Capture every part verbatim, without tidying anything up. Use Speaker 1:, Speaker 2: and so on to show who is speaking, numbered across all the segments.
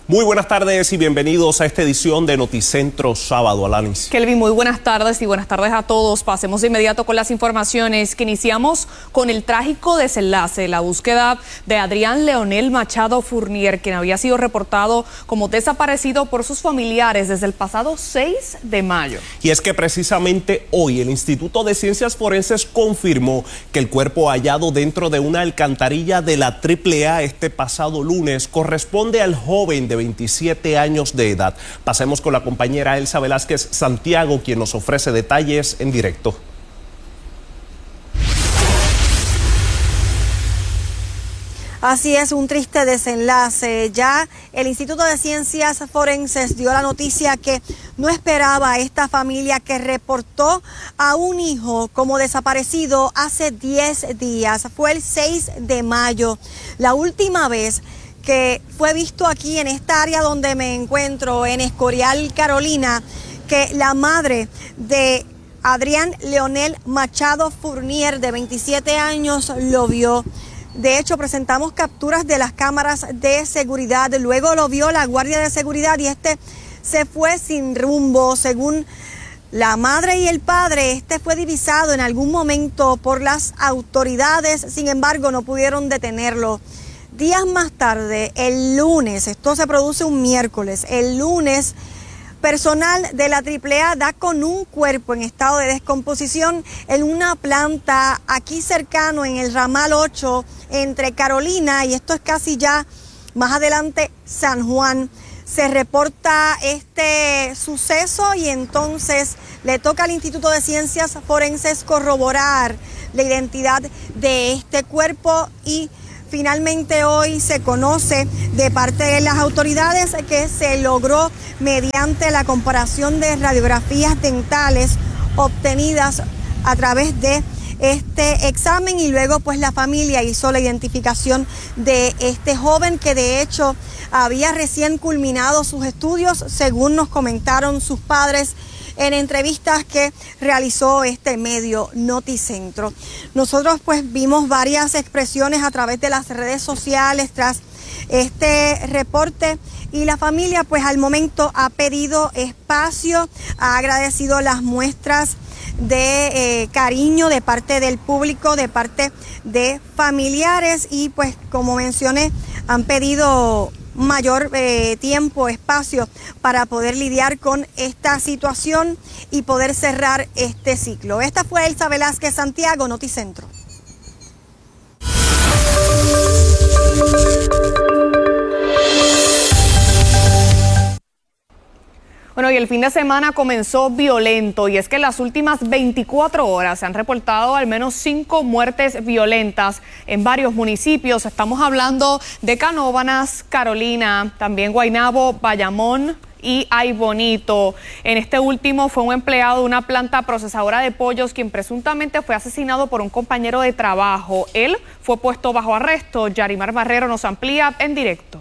Speaker 1: Muy buenas tardes y bienvenidos a esta edición de Noticentro Sábado, Alanis.
Speaker 2: Kelvin, muy buenas tardes y buenas tardes a todos. Pasemos de inmediato con las informaciones que iniciamos con el trágico desenlace, la búsqueda de Adrián Leonel Machado Fournier, quien había sido reportado como desaparecido por sus familiares desde el pasado seis de mayo.
Speaker 1: Y es que precisamente hoy el Instituto de Ciencias Forenses confirmó que el cuerpo hallado dentro de una alcantarilla de la triple A este pasado lunes corresponde al joven de veintisiete años de edad. Pasemos con la compañera Elsa Velázquez Santiago, quien nos ofrece detalles en directo.
Speaker 3: Así es, un triste desenlace. Ya el Instituto de Ciencias Forenses dio la noticia que no esperaba a esta familia que reportó a un hijo como desaparecido hace diez días. Fue el seis de mayo. La última vez que fue visto aquí en esta área donde me encuentro, en Escorial, Carolina, que la madre de Adrián Leonel Machado Fournier, de veintisiete años, lo vio. De hecho, presentamos capturas de las cámaras de seguridad. Luego lo vio la guardia de seguridad y este se fue sin rumbo. Según la madre y el padre, este fue divisado en algún momento por las autoridades. Sin embargo, no pudieron detenerlo. Días más tarde, el lunes, esto se produce un miércoles, el lunes, personal de la triple A da con un cuerpo en estado de descomposición en una planta aquí cercano en el ramal ocho entre Carolina y esto es casi ya más adelante San Juan. Se reporta este suceso y entonces le toca al Instituto de Ciencias Forenses corroborar la identidad de este cuerpo y finalmente hoy se conoce de parte de las autoridades que se logró mediante la comparación de radiografías dentales obtenidas a través de este examen y luego pues la familia hizo la identificación de este joven que de hecho había recién culminado sus estudios, según nos comentaron sus padres en entrevistas que realizó este medio Noticentro. Nosotros pues vimos varias expresiones a través de las redes sociales tras este reporte y la familia pues al momento ha pedido espacio, ha agradecido las muestras de eh, cariño de parte del público, de parte de familiares y pues como mencioné han pedido mayor eh, tiempo, espacio para poder lidiar con esta situación y poder cerrar este ciclo. Esta fue Elsa Velázquez Santiago, Noticentro.
Speaker 2: Bueno, y el fin de semana comenzó violento y es que en las últimas veinticuatro horas se han reportado al menos cinco muertes violentas en varios municipios. Estamos hablando de Canóvanas, Carolina, también Guaynabo, Bayamón y Ay Bonito. En este último fue un empleado de una planta procesadora de pollos quien presuntamente fue asesinado por un compañero de trabajo. Él fue puesto bajo arresto. Yarimar Barrero nos amplía en directo.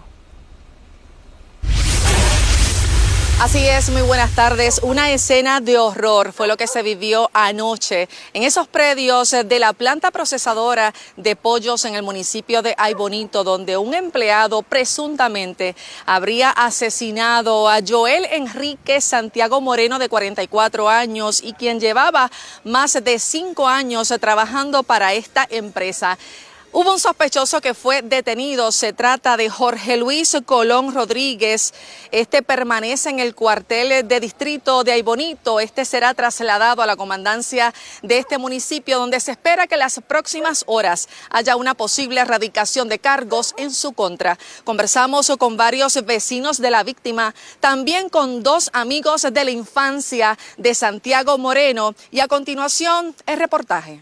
Speaker 4: Así es, muy buenas tardes. Una escena de horror fue lo que se vivió anoche en esos predios de la planta procesadora de pollos en el municipio de Ay Bonito, donde un empleado presuntamente habría asesinado a Joel Enrique Santiago Moreno, de cuarenta y cuatro años, y quien llevaba más de cinco años trabajando para esta empresa. Hubo un sospechoso que fue detenido, se trata de Jorge Luis Colón Rodríguez. Este permanece en el cuartel de distrito de Ay Bonito. Este será trasladado a la comandancia de este municipio, donde se espera que en las próximas horas haya una posible erradicación de cargos en su contra. Conversamos con varios vecinos de la víctima, también con dos amigos de la infancia de Santiago Moreno, y a continuación el reportaje.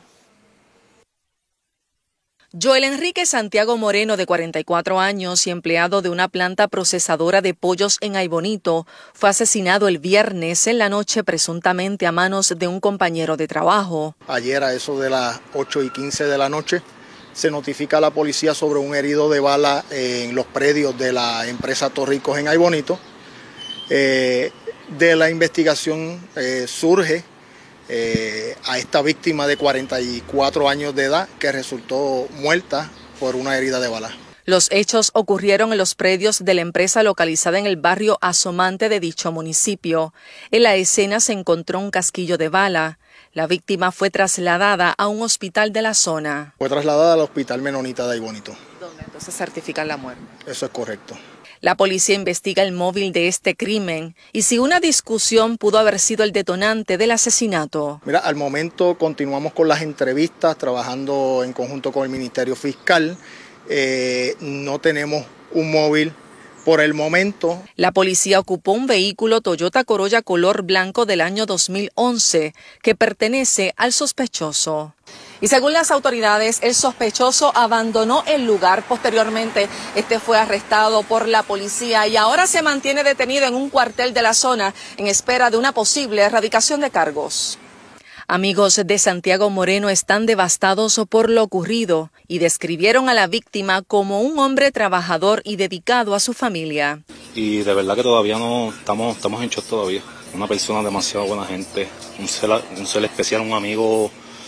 Speaker 4: Joel Enrique Santiago Moreno, de cuarenta y cuatro años y empleado de una planta procesadora de pollos en Ay Bonito, fue asesinado el viernes en la noche presuntamente a manos de un compañero de trabajo.
Speaker 5: Ayer a eso de las ocho y quince de la noche se notifica a la policía sobre un herido de bala en los predios de la empresa Torricos en Ay Bonito. Eh, de la investigación eh, surge Eh, a esta víctima de cuarenta y cuatro años de edad que resultó muerta por una herida de bala.
Speaker 4: Los hechos ocurrieron en los predios de la empresa localizada en el barrio Asomante de dicho municipio. En la escena se encontró un casquillo de bala. La víctima fue trasladada a un hospital de la zona.
Speaker 5: Fue trasladada al hospital Menonita de Aybonito.
Speaker 4: ¿Dónde entonces certifican la muerte?
Speaker 5: Eso es correcto.
Speaker 4: La policía investiga el móvil de este crimen y si una discusión pudo haber sido el detonante del asesinato.
Speaker 5: Mira, al momento continuamos con las entrevistas, trabajando en conjunto con el Ministerio Fiscal. Eh, no tenemos un móvil por el momento.
Speaker 4: La policía ocupó un vehículo Toyota Corolla color blanco del año dos mil once que pertenece al sospechoso. Y según las autoridades, el sospechoso abandonó el lugar. Posteriormente, este fue arrestado por la policía y ahora se mantiene detenido en un cuartel de la zona en espera de una posible erradicación de cargos. Amigos de Santiago Moreno están devastados por lo ocurrido y describieron a la víctima como un hombre trabajador y dedicado a su familia.
Speaker 6: Y de verdad que todavía no estamos, estamos en shock todavía. Una persona demasiado buena gente, un ser, un ser especial, un amigo.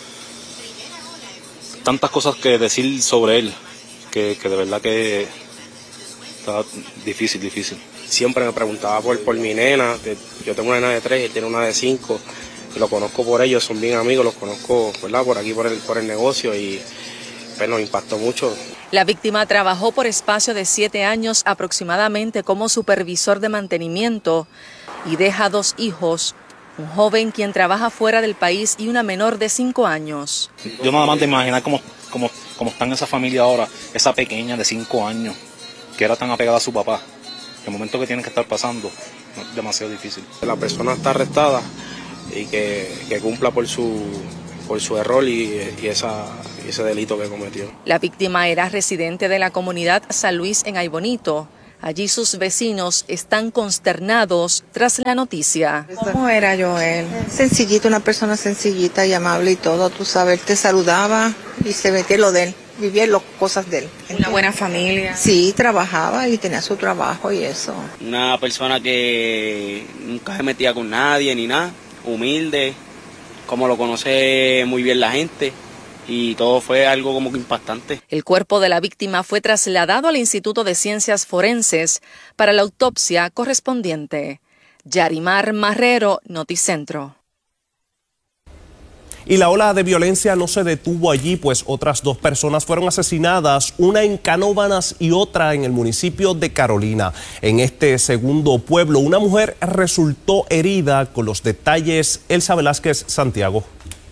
Speaker 6: Tantas cosas que decir sobre él, que, que de verdad que está difícil, difícil.
Speaker 7: Siempre me preguntaba por, por mi nena. Yo tengo una nena de tres, él tiene una de cinco. Lo conozco por ellos, son bien amigos, los conozco, ¿verdad?, por aquí, por el, por el negocio y pues, nos impactó mucho.
Speaker 4: La víctima trabajó por espacio de siete años aproximadamente como supervisor de mantenimiento y deja dos hijos, un joven quien trabaja fuera del país y una menor de cinco años.
Speaker 6: Yo nada más de imaginar cómo, cómo, cómo está en esa familia ahora, esa pequeña de cinco años, que era tan apegada a su papá. El momento que tienen que estar pasando es demasiado difícil.
Speaker 7: La persona está arrestada y que, que cumpla por su, por su error y, y esa, ese delito que cometió.
Speaker 4: La víctima era residente de la comunidad San Luis en Aybonito. Allí sus vecinos están consternados tras la noticia.
Speaker 8: ¿Cómo era Joel? Sencillito, una persona sencillita y amable y todo, tú sabes, él te saludaba y se metía en lo de él, vivía en las cosas de él.
Speaker 4: Una buena familia.
Speaker 8: Sí, trabajaba y tenía su trabajo y eso.
Speaker 9: Una persona que nunca se metía con nadie ni nada, humilde, como lo conoce muy bien la gente. Y todo fue algo como que impactante.
Speaker 4: El cuerpo de la víctima fue trasladado al Instituto de Ciencias Forenses para la autopsia correspondiente. Yarimar Marrero, Noticentro.
Speaker 1: Y la ola de violencia no se detuvo allí, pues otras dos personas fueron asesinadas, una en Canóvanas y otra en el municipio de Carolina. En este segundo pueblo, una mujer resultó herida. Con los detalles, Elsa Velázquez, Santiago.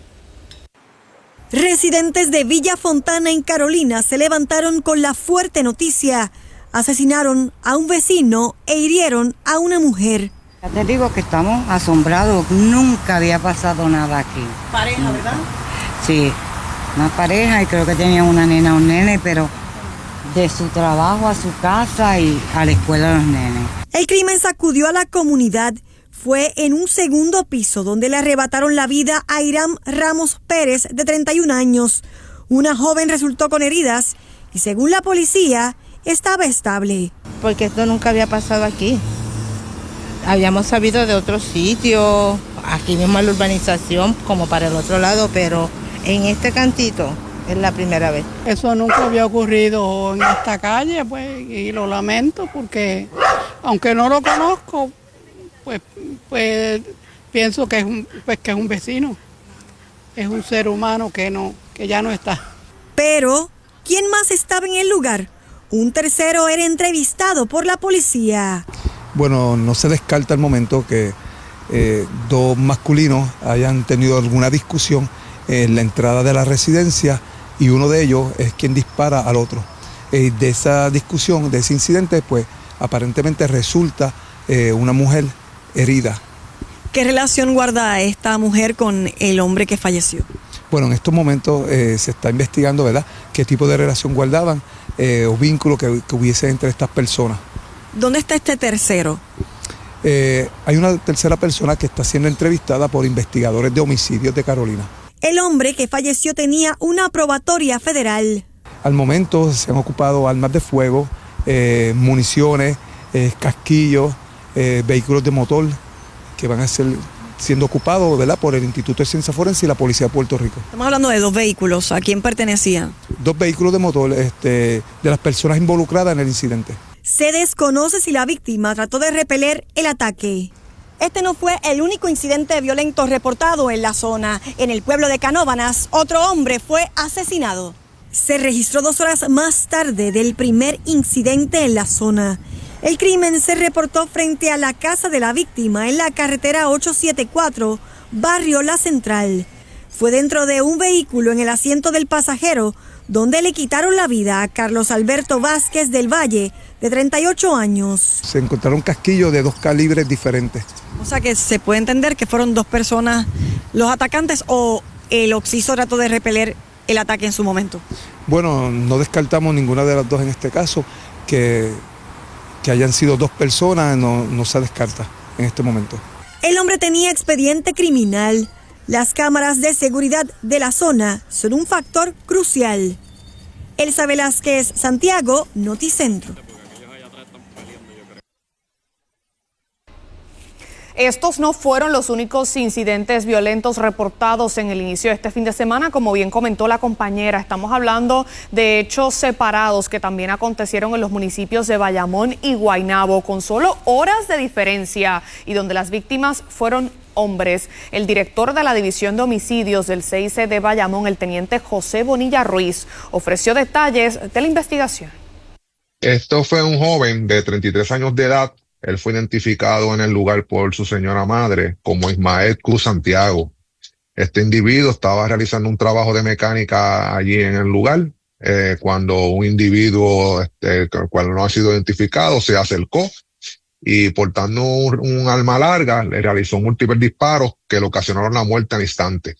Speaker 3: Residentes de Villa Fontana en Carolina se levantaron con la fuerte noticia. Asesinaron a un vecino e hirieron a una mujer.
Speaker 10: Ya te digo que estamos asombrados, nunca había pasado nada aquí.
Speaker 3: Pareja, ¿verdad?
Speaker 10: Sí, una pareja y creo que tenía una nena o un nene, pero de su trabajo a su casa y a la escuela de los nenes.
Speaker 3: El crimen sacudió a la comunidad. Fue en un segundo piso donde le arrebataron la vida a Irán Ramos Pérez, de treinta y un años. Una joven resultó con heridas y, según la policía, estaba estable.
Speaker 11: Porque esto nunca había pasado aquí. Habíamos sabido de otros sitios, aquí mismo en la urbanización, como para el otro lado, pero en este cantito es la primera vez.
Speaker 12: Eso nunca había ocurrido en esta calle, pues, y lo lamento porque, aunque no lo conozco, Pues, pues pienso que es un, pues que es un vecino, es un ser humano que no, que ya no está.
Speaker 3: Pero, ¿quién más estaba en el lugar? Un tercero era entrevistado por la policía.
Speaker 13: Bueno, no se descarta al momento que eh, dos masculinos hayan tenido alguna discusión en la entrada de la residencia y uno de ellos es quien dispara al otro. Eh, de esa discusión, de ese incidente, pues aparentemente resulta eh, una mujer herida.
Speaker 3: ¿Qué relación guarda esta mujer con el hombre que falleció?
Speaker 13: Bueno, en estos momentos eh, se está investigando, ¿verdad?, qué tipo de relación guardaban eh, o vínculo que, que hubiese entre estas personas.
Speaker 3: ¿Dónde está este tercero?
Speaker 13: Eh, hay una tercera persona que está siendo entrevistada por investigadores de homicidios de Carolina.
Speaker 3: El hombre que falleció tenía una probatoria federal.
Speaker 13: Al momento se han ocupado armas de fuego, eh, municiones, eh, casquillos, Eh, vehículos de motor que van a ser siendo ocupado, ¿verdad?, por el Instituto de Ciencia Forense y la Policía de Puerto Rico.
Speaker 3: Estamos hablando de dos vehículos. ¿A quién pertenecían?
Speaker 13: Dos vehículos de motor este, de las personas involucradas en el incidente.
Speaker 3: Se desconoce si la víctima trató de repeler el ataque. Este no fue el único incidente violento reportado en la zona. En el pueblo de Canóvanas, otro hombre fue asesinado. Se registró dos horas más tarde del primer incidente en la zona. El crimen se reportó frente a la casa de la víctima en la carretera ochocientos setenta y cuatro, barrio La Central. Fue dentro de un vehículo en el asiento del pasajero, donde le quitaron la vida a Carlos Alberto Vázquez del Valle, de treinta y ocho años.
Speaker 13: Se encontraron casquillos de dos calibres diferentes.
Speaker 3: O sea que se puede entender que fueron dos personas los atacantes o el occiso trató de repeler el ataque en su momento.
Speaker 13: Bueno, no descartamos ninguna de las dos en este caso, que... que hayan sido dos personas no, no se descarta en este momento.
Speaker 3: El hombre tenía expediente criminal. Las cámaras de seguridad de la zona son un factor crucial. Elsa Velázquez, Santiago, Noticentro.
Speaker 2: Estos no fueron los únicos incidentes violentos reportados en el inicio de este fin de semana, como bien comentó la compañera. Estamos hablando de hechos separados que también acontecieron en los municipios de Bayamón y Guaynabo, con solo horas de diferencia y donde las víctimas fueron hombres. El director de la División de Homicidios del C I C de Bayamón, el teniente José Bonilla Ruiz, ofreció detalles de la investigación.
Speaker 14: Esto fue un joven de treinta y tres años de edad. Él fue identificado en el lugar por su señora madre como Ismael Cruz Santiago. Este individuo estaba realizando un trabajo de mecánica allí en el lugar, eh, cuando un individuo, este, el cual no ha sido identificado, se acercó y portando un, un arma larga, le realizó múltiples disparos que le ocasionaron la muerte al instante.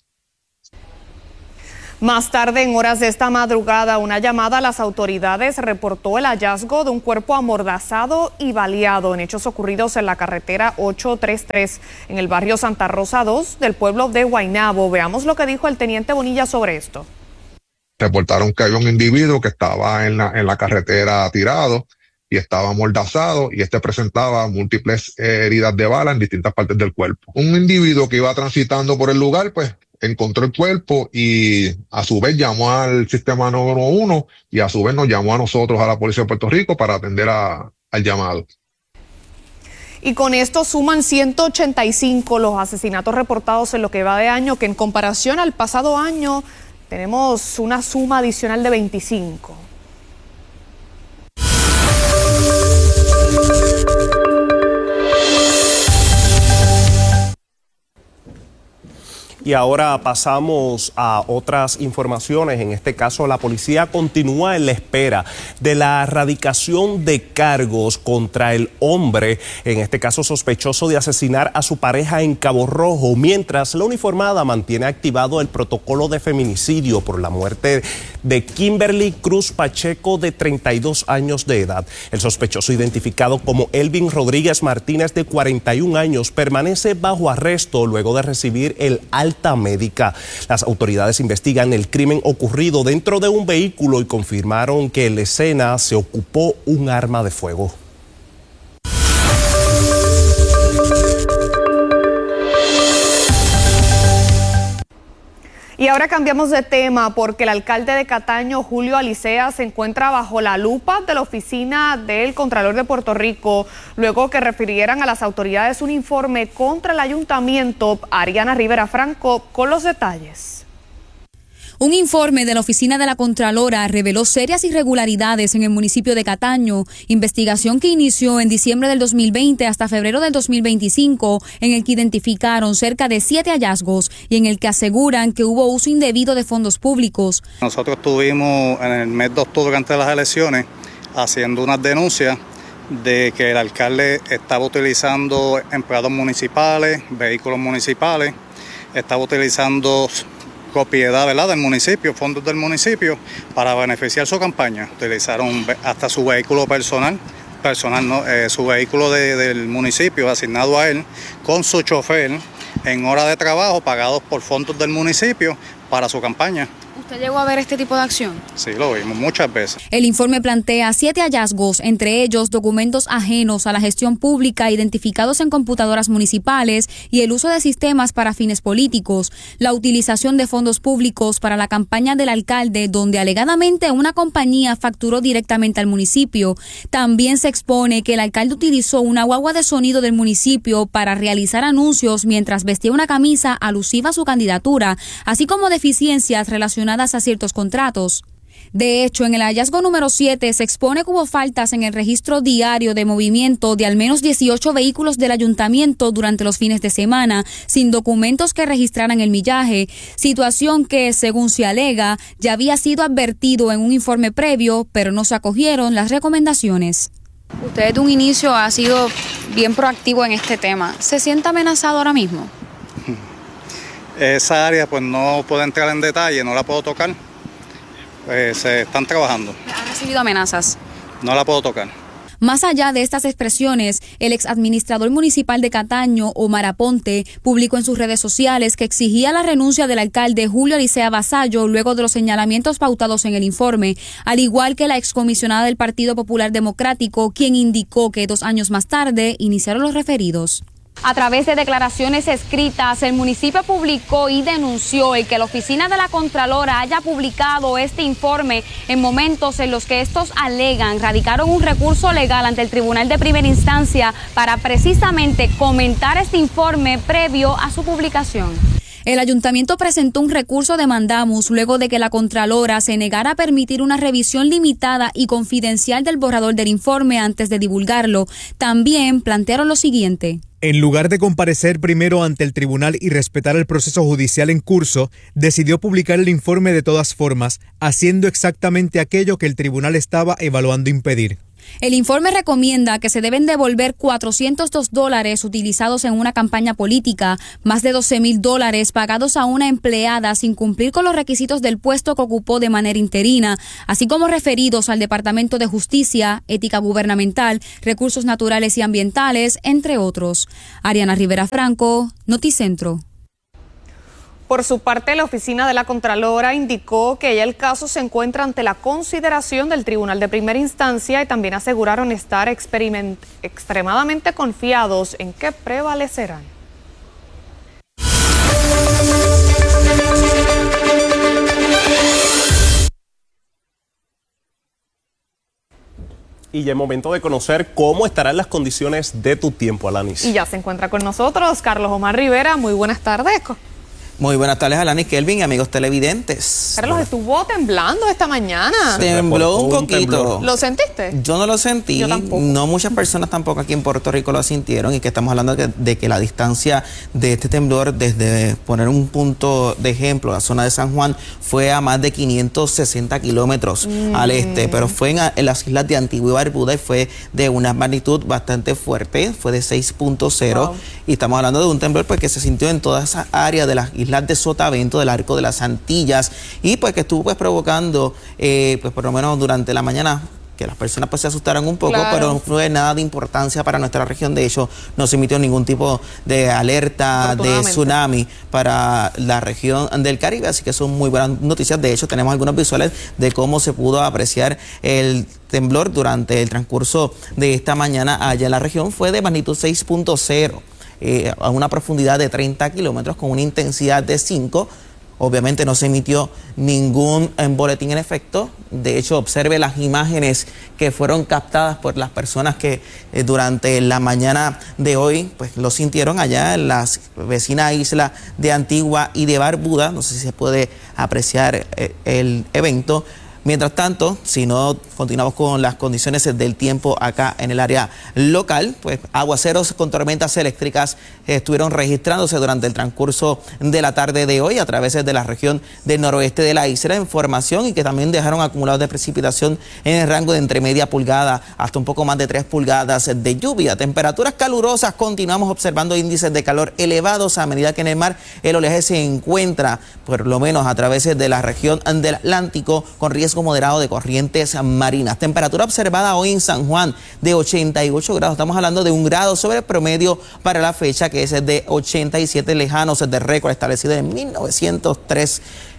Speaker 2: Más tarde, en horas de esta madrugada, una llamada a las autoridades reportó el hallazgo de un cuerpo amordazado y baleado en hechos ocurridos en la carretera ochocientos treinta y tres en el barrio Santa Rosa dos del pueblo de Guaynabo. Veamos lo que dijo el teniente Bonilla sobre esto.
Speaker 14: Reportaron que había un individuo que estaba en la, en la carretera tirado y estaba amordazado, y este presentaba múltiples eh, heridas de bala en distintas partes del cuerpo. Un individuo que iba transitando por el lugar, pues, encontró el cuerpo y a su vez llamó al sistema nueve uno uno y a su vez nos llamó a nosotros, a la Policía de Puerto Rico, para atender a, al llamado.
Speaker 2: Y con esto suman ciento ochenta y cinco los asesinatos reportados en lo que va de año, que en comparación al pasado año tenemos una suma adicional de veinticinco.
Speaker 1: Y ahora pasamos a otras informaciones. En este caso, la policía continúa en la espera de la erradicación de cargos contra el hombre, en este caso sospechoso de asesinar a su pareja en Cabo Rojo, mientras la uniformada mantiene activado el protocolo de feminicidio por la muerte de Kimberly Cruz Pacheco, de treinta y dos años de edad. El sospechoso, identificado como Elvin Rodríguez Martínez, de cuarenta y un años, permanece bajo arresto luego de recibir el alta médica. Las autoridades investigan el crimen ocurrido dentro de un vehículo y confirmaron que en la escena se ocupó un arma de fuego.
Speaker 2: Y ahora cambiamos de tema porque el alcalde de Cataño, Julio Alicea, se encuentra bajo la lupa de la oficina del Contralor de Puerto Rico, luego que refirieran a las autoridades un informe contra el ayuntamiento. Ariana Rivera Franco con los detalles.
Speaker 15: Un informe de la Oficina de la Contralora reveló serias irregularidades en el municipio de Cataño, investigación que inició en diciembre del dos mil veinte hasta febrero del dos mil veinticinco, en el que identificaron cerca de siete hallazgos y en el que aseguran que hubo uso indebido de fondos públicos.
Speaker 16: Nosotros estuvimos en el mes de octubre, antes de las elecciones, haciendo unas denuncias de que el alcalde estaba utilizando empleados municipales, vehículos municipales, estaba utilizando propiedad, ¿verdad?, del municipio, fondos del municipio, para beneficiar su campaña. Utilizaron hasta su vehículo personal, personal no, eh, su vehículo de, del municipio asignado a él, con su chofer, en hora de trabajo, pagados por fondos del municipio para su campaña.
Speaker 15: ¿Usted llegó a ver este tipo de acción?
Speaker 16: Sí, lo vimos muchas veces.
Speaker 15: El informe plantea siete hallazgos, entre ellos documentos ajenos a la gestión pública identificados en computadoras municipales y el uso de sistemas para fines políticos, la utilización de fondos públicos para la campaña del alcalde, donde alegadamente una compañía facturó directamente al municipio. También se expone que el alcalde utilizó una guagua de sonido del municipio para realizar anuncios mientras vestía una camisa alusiva a su candidatura, así como deficiencias relacionadas a ciertos contratos. De hecho, en el hallazgo número siete se expone que hubo faltas en el registro diario de movimiento de al menos dieciocho vehículos del ayuntamiento durante los fines de semana, sin documentos que registraran el millaje, situación que, según se alega, ya había sido advertido en un informe previo, pero no se acogieron las recomendaciones. Usted desde un inicio ha sido bien proactivo en este tema. ¿Se siente amenazado ahora mismo?
Speaker 16: Esa área pues no puedo entrar en detalle, no la puedo tocar. Eh, se están trabajando.
Speaker 15: ¿Ha recibido amenazas?
Speaker 16: No la puedo tocar.
Speaker 15: Más allá de estas expresiones, el exadministrador municipal de Cataño, Omar Aponte, publicó en sus redes sociales que exigía la renuncia del alcalde Julio Licea Vasallo luego de los señalamientos pautados en el informe, al igual que la excomisionada del Partido Popular Democrático, quien indicó que dos años más tarde iniciaron los referidos. A través de declaraciones escritas, el municipio publicó y denunció el que la oficina de la Contralora haya publicado este informe en momentos en los que estos alegan radicaron un recurso legal ante el Tribunal de Primera Instancia para precisamente comentar este informe previo a su publicación. El ayuntamiento presentó un recurso de mandamus luego de que la Contralora se negara a permitir una revisión limitada y confidencial del borrador del informe antes de divulgarlo. También plantearon lo siguiente.
Speaker 17: En lugar de comparecer primero ante el tribunal y respetar el proceso judicial en curso, decidió publicar el informe de todas formas, haciendo exactamente aquello que el tribunal estaba evaluando impedir.
Speaker 15: El informe recomienda que se deben devolver cuatrocientos dos dólares utilizados en una campaña política, más de doce mil dólares pagados a una empleada sin cumplir con los requisitos del puesto que ocupó de manera interina, así como referidos al Departamento de Justicia, Ética Gubernamental, Recursos Naturales y Ambientales, entre otros. Ariana Rivera Franco, Noticentro.
Speaker 2: Por su parte, la oficina de la Contralora indicó que ya el caso se encuentra ante la consideración del Tribunal de Primera Instancia y también aseguraron estar extremadamente confiados en que prevalecerán.
Speaker 1: Y ya es momento de conocer cómo estarán las condiciones de tu tiempo, Alanis.
Speaker 2: Y ya se encuentra con nosotros Carlos Omar Rivera. Muy buenas tardes.
Speaker 18: Muy buenas tardes, Alanis, Kelvin, amigos televidentes.
Speaker 2: Carlos, estuvo temblando esta mañana.
Speaker 18: Tembló un poquito.
Speaker 2: ¿Lo sentiste?
Speaker 18: Yo no lo sentí.
Speaker 2: Yo tampoco.
Speaker 18: No muchas personas tampoco aquí en Puerto Rico lo sintieron, y que estamos hablando de que, de que la distancia de este temblor, desde poner un punto de ejemplo, la zona de San Juan, fue a más de quinientos sesenta kilómetros mm. al este, pero fue en, en las islas de Antigua y Barbuda y fue de una magnitud bastante fuerte, fue de seis punto cero, wow. Y estamos hablando de un temblor pues, que se sintió en toda esa área de las islas de Sotavento, del Arco de las Antillas, y pues que estuvo pues provocando eh, pues por lo menos durante la mañana que las personas pues se asustaran un poco, claro. Pero no fue nada de importancia para nuestra región. De hecho, no se emitió ningún tipo de alerta de tsunami para la región del Caribe, así que son muy buenas noticias. De hecho, tenemos algunos visuales de cómo se pudo apreciar el temblor durante el transcurso de esta mañana allá en la región. Fue de magnitud seis punto cero. Eh, a una profundidad de treinta kilómetros con una intensidad de cinco. Obviamente no se emitió ningún eh, boletín en efecto. De hecho, observe las imágenes que fueron captadas por las personas que eh, durante la mañana de hoy pues lo sintieron allá en las vecinas islas de Antigua y de Barbuda. No sé si se puede apreciar eh, el evento. Mientras tanto, si no continuamos con las condiciones del tiempo acá en el área local, pues aguaceros con tormentas eléctricas estuvieron registrándose durante el transcurso de la tarde de hoy a través de la región del noroeste de la isla, en formación, y que también dejaron acumulados de precipitación en el rango de entre media pulgada hasta un poco más de tres pulgadas de lluvia. Temperaturas calurosas, continuamos observando índices de calor elevados a medida que en el mar el oleaje se encuentra, por lo menos a través de la región del Atlántico, con riesgo moderado de corrientes marinas. Temperatura observada hoy en San Juan de ochenta y ocho grados. Estamos hablando de un grado sobre el promedio para la fecha, que es de ochenta y siete, lejanos del récord establecido en mil novecientos tres.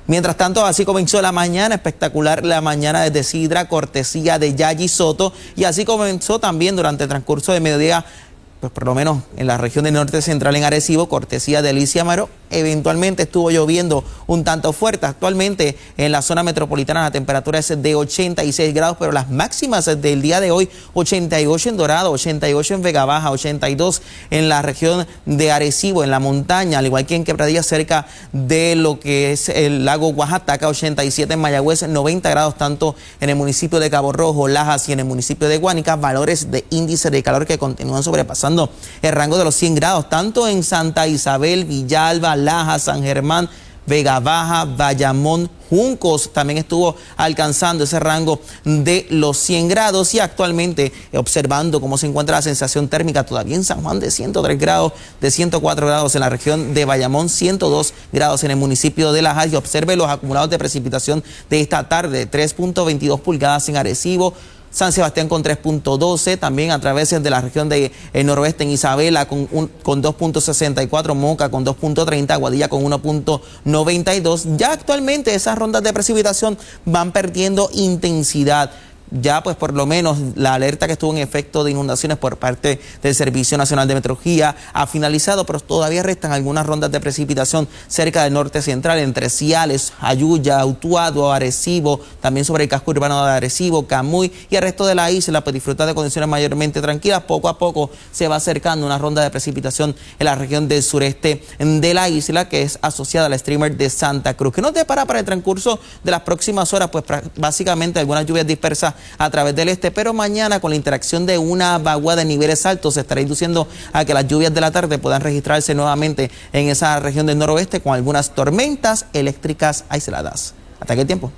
Speaker 18: Mientras tanto, así comenzó la mañana, espectacular la mañana desde Sidra, cortesía de Yayi Soto, y así comenzó también durante el transcurso de mediodía, pues por lo menos en la región del norte central en Arecibo, cortesía de Alicia Amaro. Eventualmente estuvo lloviendo un tanto fuerte. Actualmente en la zona metropolitana la temperatura es de ochenta y seis grados, pero las máximas del día de hoy, ochenta y ocho en Dorado, ochenta y ocho en Vega Baja, ochenta y dos en la región de Arecibo, en la montaña, al igual que en Quebradilla, cerca de lo que es el lago Oaxaca, ochenta y siete en Mayagüez, noventa grados tanto en el municipio de Cabo Rojo, Lajas y en el municipio de Guánica, valores de índice de calor que continúan sobrepasando el rango de los cien grados, tanto en Santa Isabel, Villalba, Lajas, San Germán, Vega Baja, Bayamón, Juncos, también estuvo alcanzando ese rango de los cien grados, y actualmente observando cómo se encuentra la sensación térmica todavía en San Juan de ciento tres grados, de ciento cuatro grados en la región de Bayamón, ciento dos grados en el municipio de Lajas, y observe los acumulados de precipitación de esta tarde, tres punto veintidós pulgadas en Arecibo, San Sebastián con tres punto doce, también a través de la región del noroeste en Isabela con, con dos punto sesenta y cuatro, Moca con dos punto treinta, Aguadilla con uno punto noventa y dos. Ya actualmente esas rondas de precipitación van perdiendo intensidad. Ya pues por lo menos la alerta que estuvo en efecto de inundaciones por parte del Servicio Nacional de Meteorología ha finalizado, pero todavía restan algunas rondas de precipitación cerca del norte central, entre Ciales, Ayuya, Utuado, Arecibo, también sobre el casco urbano de Arecibo, Camuy y el resto de la isla, pues disfrutar de condiciones mayormente tranquilas. Poco a poco se va acercando una ronda de precipitación en la región del sureste de la isla, que es asociada al streamer de Santa Cruz. ¿Qué nos depara para el transcurso de las próximas horas? Pues básicamente algunas lluvias dispersas a través del este, pero mañana con la interacción de una vaguada de niveles altos se estará induciendo a que las lluvias de la tarde puedan registrarse nuevamente en esa región del noroeste con algunas tormentas eléctricas aisladas. Hasta aquel tiempo.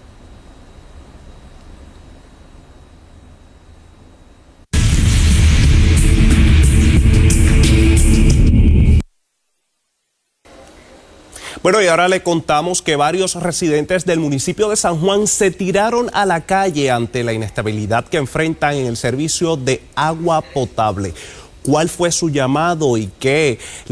Speaker 1: Bueno, y ahora le contamos que varios residentes del municipio de San Juan se tiraron a la calle ante la inestabilidad que enfrentan en el servicio de agua potable. ¿Cuál fue su llamado y qué